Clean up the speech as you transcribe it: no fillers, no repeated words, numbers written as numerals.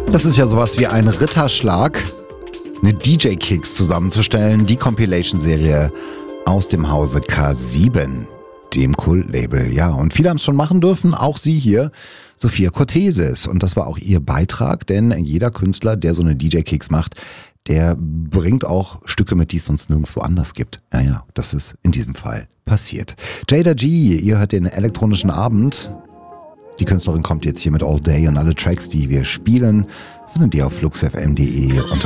Das ist ja sowas wie ein Ritterschlag, eine DJ-Kicks zusammenzustellen, die Compilation-Serie aus dem Hause K7, dem Kult-Label. Ja, und viele haben es schon machen dürfen, auch sie hier, Sophia Cortesis. Und das war auch ihr Beitrag, denn jeder Künstler, der so eine DJ-Kicks macht, der bringt auch Stücke mit, die es sonst nirgendwo anders gibt. Ja, das ist in diesem Fall passiert. Jada G, ihr hört den elektronischen Abend. Die Künstlerin kommt jetzt hier mit All Day und alle Tracks, die wir spielen, findet ihr auf fluxfm.de unter